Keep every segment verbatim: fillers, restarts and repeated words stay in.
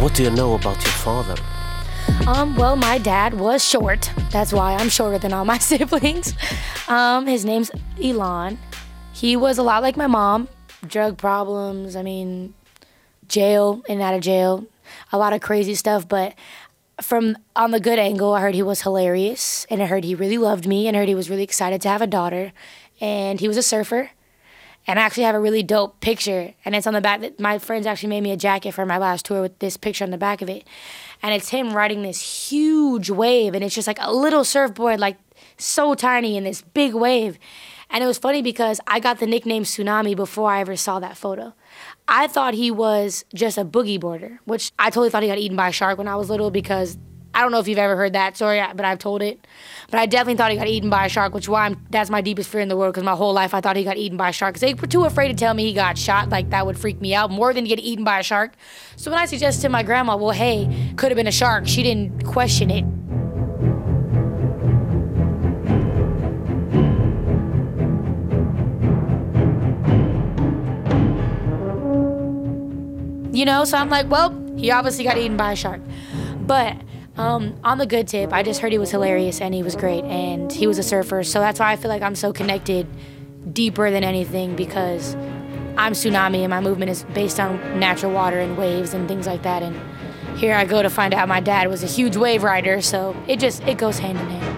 What do you know about your father? Um, well, my dad was short. That's why I'm shorter than all my siblings. Um, his name's Elon. He was a lot like my mom. Drug problems, I mean, jail, in and out of jail, a lot of crazy stuff. But from on the good angle, I heard he was hilarious, and I heard he really loved me, and I heard he was really excited to have a daughter. And he was a surfer. And I actually have a really dope picture, and it's on the back. That my friends actually made me a jacket for my last tour with this picture on the back of it. And it's him riding this huge wave, and it's just like a little surfboard, like so tiny in this big wave. And it was funny because I got the nickname Tsunami before I ever saw that photo. I thought he was just a boogie boarder, which I totally thought he got eaten by a shark when I was little, because I don't know if you've ever heard that story, but I've told it. But I definitely thought he got eaten by a shark, which is why I'm, that's my deepest fear in the world, because my whole life I thought he got eaten by a shark. Because they were too afraid to tell me he got shot. Like, that would freak me out more than to get eaten by a shark. So when I suggested to my grandma, well, hey, could have been a shark, she didn't question it. You know, so I'm like, well, he obviously got eaten by a shark. But um, on the good tip, I just heard he was hilarious and he was great and he was a surfer. So that's why I feel like I'm so connected deeper than anything, because I'm Tsunami and my movement is based on natural water and waves and things like that. And here I go to find out my dad was a huge wave rider. So it just, it goes hand in hand.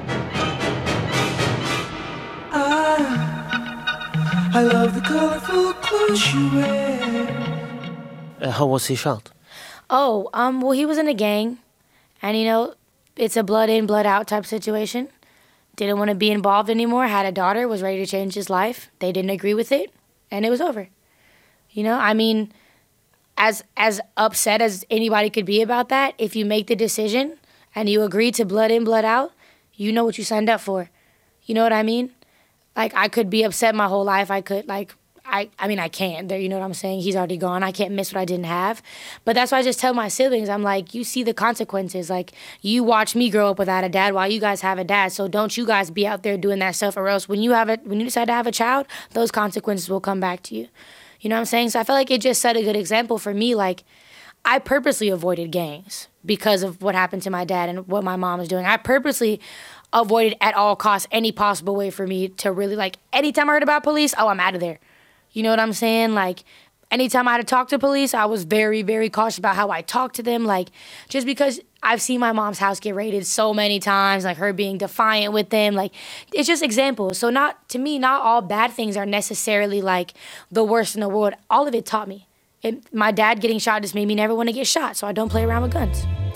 I, I love the colorful clothes you wear. Uh, how was he shot? Oh, um, well, he was in a gang. And, you know, it's a blood in, blood out type situation. Didn't want to be involved anymore. Had a daughter, was ready to change his life. They didn't agree with it, and it was over. You know, I mean, as as upset as anybody could be about that, if you make the decision and you agree to blood in, blood out, you know what you signed up for. You know what I mean? Like, I could be upset my whole life. I could, like... I, I mean, I can't. There, you know what I'm saying? He's already gone. I can't miss what I didn't have. But that's why I just tell my siblings, I'm like, you see the consequences. Like, you watch me grow up without a dad while you guys have a dad. So don't you guys be out there doing that stuff, or else when you have it, when you decide to have a child, those consequences will come back to you. You know what I'm saying? So I feel like it just set a good example for me. Like, I purposely avoided gangs because of what happened to my dad and what my mom was doing. I purposely avoided at all costs any possible way for me to really, like, anytime I heard about police, oh, I'm out of there. You know what I'm saying? Like, anytime I had to talk to police, I was very, very cautious about how I talked to them. Like, just because I've seen my mom's house get raided so many times, like her being defiant with them. Like, it's just examples. So not, to me, not all bad things are necessarily like the worst in the world. All of it taught me. It, my dad getting shot just made me never want to get shot, so I don't play around with guns.